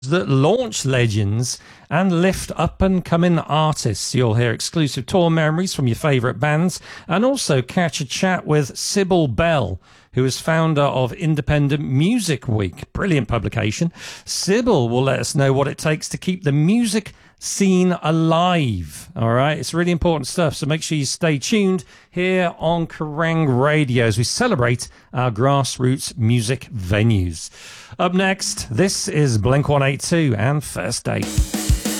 that launch legends and lift up and coming artists. You'll hear exclusive tour memories from your favourite bands and also catch a chat with Sybil Bell, who is founder of Independent Music Week. Brilliant publication. Sybil will let us know what it takes to keep the music scene alive. All right, it's really important stuff, so make sure you stay tuned here on Kerrang Radio as we celebrate our grassroots music venues. Up next, this is Blink 182 and First Date.